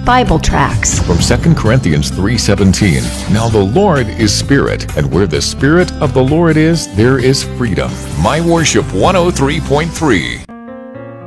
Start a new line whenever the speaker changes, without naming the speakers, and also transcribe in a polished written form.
Bible tracts.
From 2 Corinthians 3:17. Now the Lord is Spirit, and where the Spirit of the Lord is, there is freedom. My Worship 103.3.